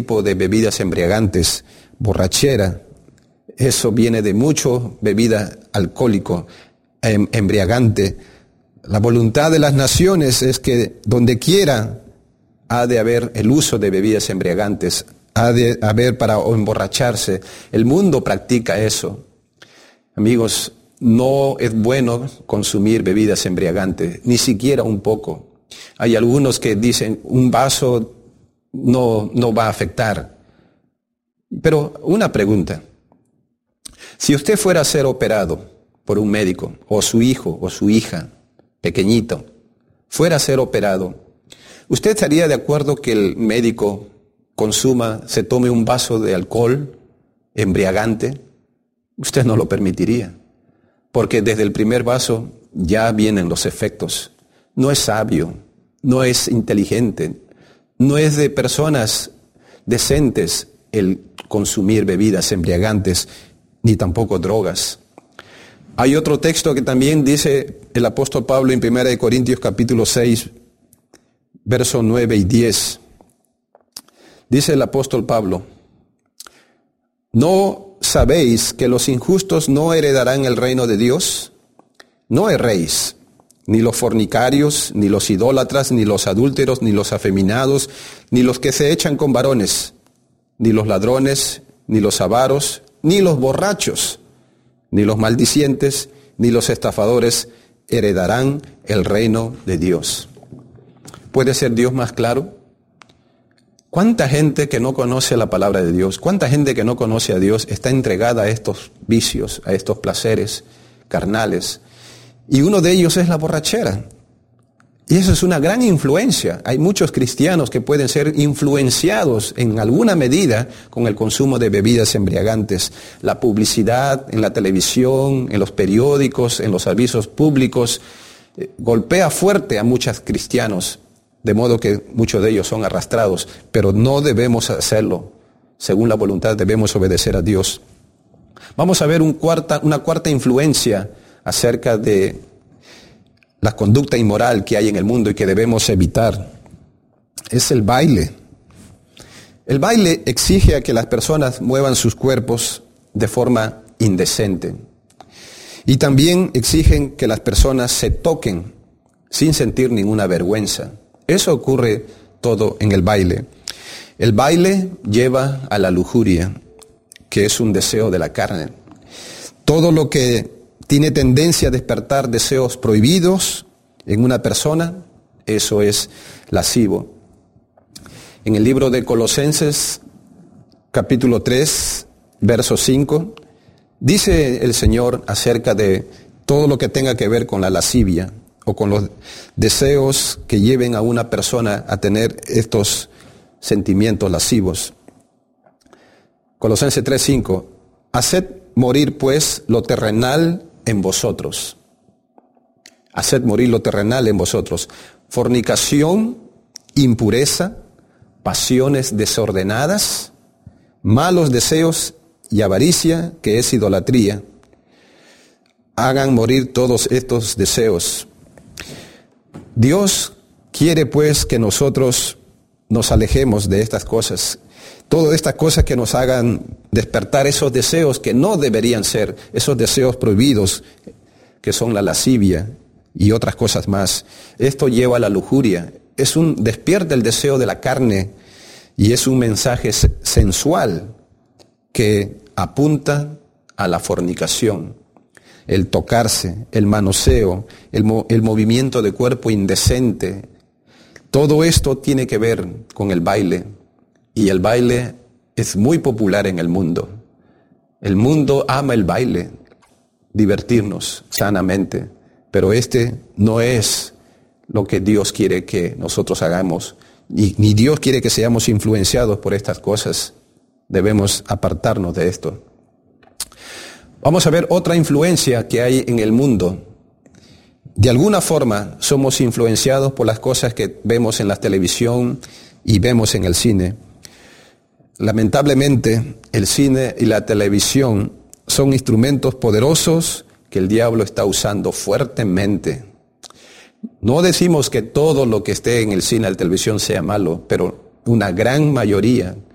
tipo de bebidas embriagantes, borrachera. Eso viene de mucho bebida alcohólico, embriagante. La voluntad de las naciones es que donde quiera ha de haber el uso de bebidas embriagantes, ha de haber para emborracharse. El mundo practica eso. Amigos, no es bueno consumir bebidas embriagantes, ni siquiera un poco. Hay algunos que dicen un vaso no va a afectar. Pero una pregunta. Si usted fuera a ser operado por un médico, o su hijo o su hija, pequeñito, fuera a ser operado, ¿usted estaría de acuerdo que el médico se tome un vaso de alcohol embriagante? Usted no lo permitiría, porque desde el primer vaso ya vienen los efectos. No es sabio, no es inteligente, no es de personas decentes el consumir bebidas embriagantes, ni tampoco drogas. Hay otro texto que también dice el apóstol Pablo en 1 Corintios capítulo 6, versos 9 y 10. Dice el apóstol Pablo: ¿no sabéis que los injustos no heredarán el reino de Dios? No erréis, ni los fornicarios, ni los idólatras, ni los adúlteros, ni los afeminados, ni los que se echan con varones, ni los ladrones, ni los avaros, ni los borrachos, ni los maldicientes, ni los estafadores heredarán el reino de Dios. ¿Puede ser Dios más claro? ¿Cuánta gente que no conoce la palabra de Dios, cuánta gente que no conoce a Dios está entregada a estos vicios, a estos placeres carnales? Y uno de ellos es la borrachera. Y eso es una gran influencia. Hay muchos cristianos que pueden ser influenciados en alguna medida con el consumo de bebidas embriagantes. La publicidad en la televisión, en los periódicos, en los avisos públicos, golpea fuerte a muchos cristianos, de modo que muchos de ellos son arrastrados, pero no debemos hacerlo. Según la voluntad debemos obedecer a Dios. Vamos a ver una cuarta influencia acerca de la conducta inmoral que hay en el mundo y que debemos evitar. Es el baile. El baile exige a que las personas muevan sus cuerpos de forma indecente. Y también exigen que las personas se toquen sin sentir ninguna vergüenza. Eso ocurre todo en el baile. El baile lleva a la lujuria, que es un deseo de la carne. Todo lo que tiene tendencia a despertar deseos prohibidos en una persona, eso es lascivo. En el libro de Colosenses, capítulo 3, verso 5, dice el Señor acerca de todo lo que tenga que ver con la lascivia o con los deseos que lleven a una persona a tener estos sentimientos lascivos. Colosenses 3, 5, haced morir pues lo terrenal en vosotros. Haced morir lo terrenal en vosotros. Fornicación, impureza, pasiones desordenadas, malos deseos y avaricia, que es idolatría. Hagan morir todos estos deseos. Dios quiere pues que nosotros nos alejemos de estas cosas. Todas estas cosas que nos hagan despertar esos deseos que no deberían ser, esos deseos prohibidos, que son la lascivia y otras cosas más. Esto lleva a la lujuria. Despierta el deseo de la carne y es un mensaje sensual que apunta a la fornicación, el tocarse, el manoseo, el movimiento de cuerpo indecente. Todo esto tiene que ver con el baile. Y el baile es muy popular en el mundo. El mundo ama el baile, divertirnos sanamente, pero este no es lo que Dios quiere que nosotros hagamos, ni Dios quiere que seamos influenciados por estas cosas. Debemos apartarnos de esto. Vamos a ver otra influencia que hay en el mundo. De alguna forma somos influenciados por las cosas que vemos en la televisión y vemos en el cine. Lamentablemente, el cine y la televisión son instrumentos poderosos que el diablo está usando fuertemente. No decimos que todo lo que esté en el cine y la televisión sea malo, pero una gran mayoría